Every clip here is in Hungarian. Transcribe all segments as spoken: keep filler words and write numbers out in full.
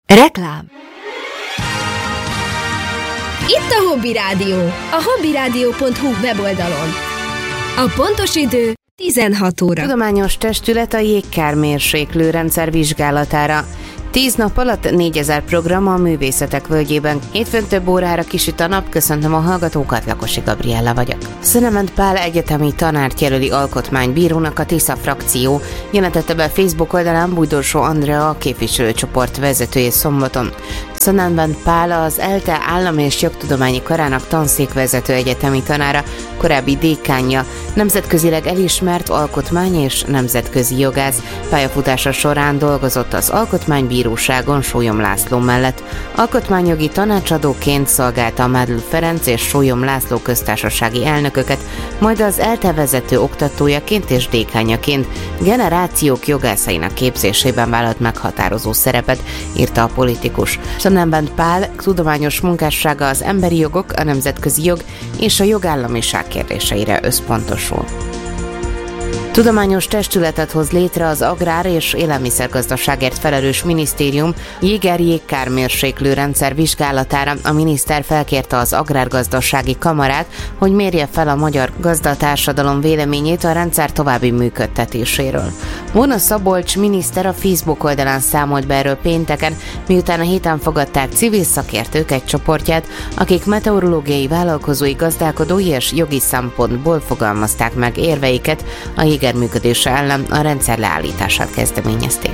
Reklám. Itt a Hobby Rádió, a hobbyrádió pont hu weboldalon. A pontos idő tizenhat óra. Tudományos testület a jégkár-mérséklő rendszer vizsgálatára. Tíz nap alatt négyezer program a művészetek völgyében. Hétfőn több órára kisüt a nap, köszöntöm a hallgatókat, Lakosi Gabriella vagyok. Szönement Pál egyetemi tanárt jelöli alkotmánybírónak a Tisza frakció, jelentette be Facebook oldalán Bújdorsó Andrea, a képviselőcsoport vezetője szombaton. Szönement Pál az ELTE állam- és jogtudományi karának tanszékvezető egyetemi tanára, korábbi dékánja, nemzetközileg elismert alkotmány- és nemzetközi jogász. Pályafutása során dolgozott az alkotmánybíróságon Sólyom László mellett. Alkotmányjogi tanácsadóként szolgálta Mádl Ferenc és Sólyom László köztársasági elnököket, majd az ELTE vezető oktatójaként és dékányaként generációk jogászainak képzésében vállalt meghatározó szerepet, írta a politikus. Szönement Pál tudományos munkássága az emberi jogok, a nemzetközi jog és a jogállamiság kérdéseire összpontosul. Tudományos testületet hoz létre az agrár- és élelmiszergazdaságért felelős minisztérium jéger-jégkár-mérséklő rendszer vizsgálatára. A miniszter felkérte az agrárgazdasági kamarát, hogy mérje fel a magyar gazdatársadalom véleményét a rendszer további működtetéséről. Móna Szabolcs miniszter a Facebook oldalán számolt be erről pénteken, miután a héten fogadták civil szakértők egy csoportját, akik meteorológiai vállalkozói, gazdálkodói és jogi szempontból fogalmazták meg érveiket a jéger működése ellen, a rendszer leállítását kezdeményezték.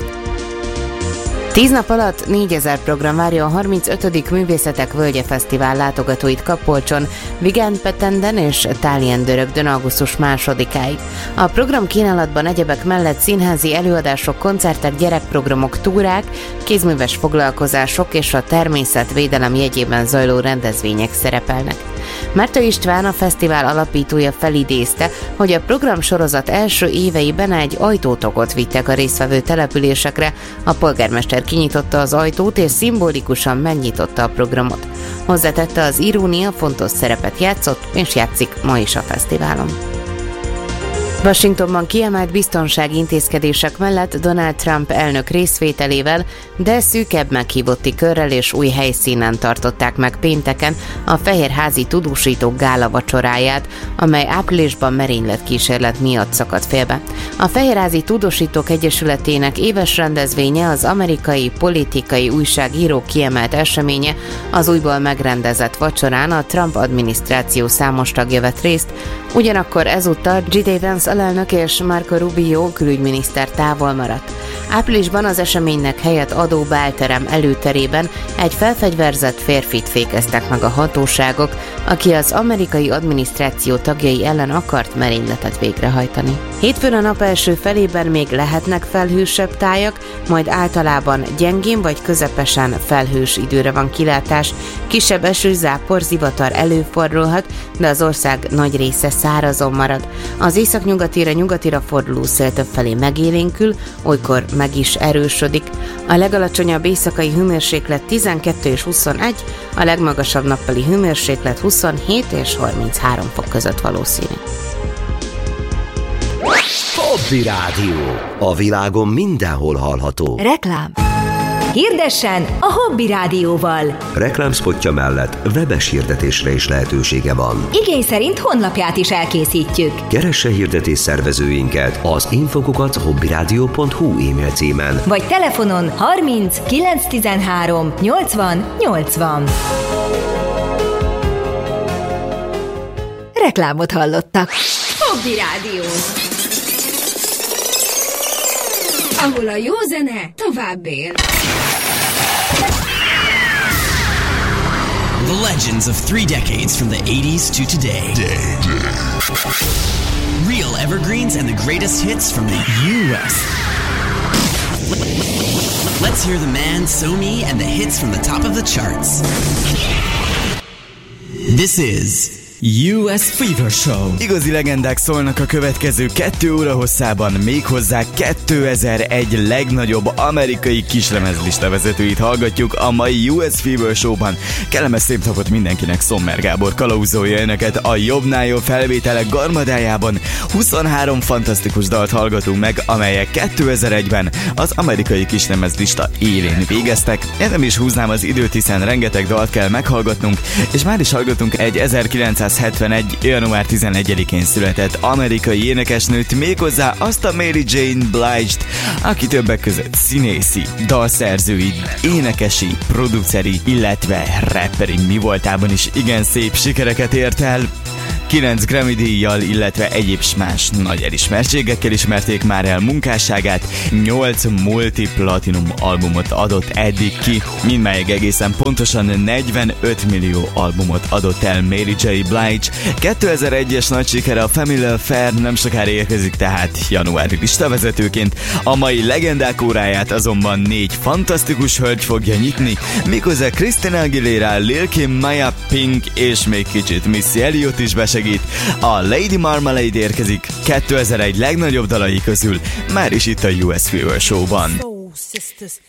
Tíz nap alatt négyezer program várja a harmincötödik Művészetek Völgye Fesztivál látogatóit Kapolcson, Vigenpetenden és Táliendörögdön augusztus másodikáig. A program kínálatban egyebek mellett színházi előadások, koncertek, gyerekprogramok, túrák, kézműves foglalkozások és a természetvédelem jegyében zajló rendezvények szerepelnek. Márta István, a fesztivál alapítója felidézte, hogy a programsorozat első éveiben egy ajtótokot vittek a résztvevő településekre, a polgármester kinyitotta az ajtót és szimbolikusan megnyitotta a programot. Hozzátette, az irónia fontos szerepet játszott és játszik ma is a fesztiválon. Washingtonban kiemelt biztonsági intézkedések mellett Donald Trump elnök részvételével, de szűkebb meghívotti körrel és új helyszínen tartották meg pénteken a Fehérházi tudósítók gála vacsoráját, amely áprilisban merényletkísérlet miatt szakadt félbe. A Fehérházi Tudósítók Egyesületének éves rendezvénye, az amerikai politikai újságírók kiemelt eseménye. Az újból megrendezett vacsorán a Trump adminisztráció számos tagja vett részt, ugyanakkor ezúttal J D Vance alelnök és Marco Rubio külügyminiszter távol maradt. Áprilisban az eseménynek helyett adó bálterem előterében egy felfegyverzett férfit fékeztek meg a hatóságok, aki az amerikai adminisztráció tagjai ellen akart merényletet végrehajtani. Hétfőn a nap első felében még lehetnek felhősebb tájak, majd általában gyengén vagy közepesen felhős időre van kilátás, kisebb eső, zápor, zivatar előfordulhat, de az ország nagy része szárazon marad. Az északnyugatira, nyugatira forduló szél többfelé megélénkül, olykor meg is erősödik. A legalacsonyabb éjszakai hőmérséklet tizenkettő és huszonegy, a legmagasabb nappali hőmérséklet huszonhét és harminchárom fok között valószínű. Hobby Rádió. A világon mindenhol hallható. Reklám. Hirdessen a Hobby Rádióval. Reklámszpotja mellett webes hirdetésre is lehetősége van. Igény szerint honlapját is elkészítjük. Keresse hirdetés szervezőinket az infokukat hobbyrádió pont hu e-mail címen. Vagy telefonon harminc kilenc tizenhárom nyolcvan nyolcvan. Reklámot hallottak. Hobby Rádió, ahol a jó zene tovább él. The legends of three decades from the eighties to today. Day, day. Real evergreens and the greatest hits from the U S Let's hear the man, So Me, and the hits from the top of the charts. This is U S Fever Show. Igazi legendák szólnak a következő kettő óra hosszában, méghozzá kétezer-egy legnagyobb amerikai kislemezlista vezetőit hallgatjuk a mai U S Fever Show-ban. Kellemes szép napot mindenkinek, Sommer Gábor kalauzolja önöket a jobbnál jobb felvételek garmadájában. huszonhárom fantasztikus dalt hallgatunk meg, amelyek kétezer-egyben az amerikai kislemezlista élén végeztek. Én nem is húznám az időt, hiszen rengeteg dalt kell meghallgatnunk, és már is hallgatunk egy ezerkilencszázhetvenegy. január tizenegyedikén született amerikai énekesnőt, méghozzá azt a Mary Jane Blige-t, aki többek között színészi, dalszerzői, énekesi, produceri, illetve rapperi mi voltában is igen szép sikereket ért el. kilenc Grammy-díjjal, illetve egyéb más nagy elismertségekkel ismerték már el munkásságát, nyolc multi-platinum albumot adott eddig ki, mindmelyik egészen pontosan negyvenöt millió albumot adott el Mary J. Blige. kétezer-egyes nagy sikere a Family Affair nem sokára érkezik, tehát januári listavezetőként. A mai legendák óráját azonban négy fantasztikus hölgy fogja nyitni, méghozzá Christina Aguilera, Lil Kim, Maya Pink és még kicsit Missy Elliott is besegít. A Lady Marmalade érkezik kétezer-egy legnagyobb dalai közül, már is itt a U S Fever Show-ban.